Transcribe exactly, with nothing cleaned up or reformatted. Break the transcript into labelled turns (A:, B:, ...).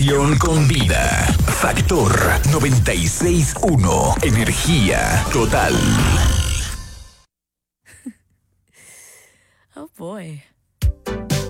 A: Con vida. Factor noventa y seis punto uno. Energía total.
B: Oh boy.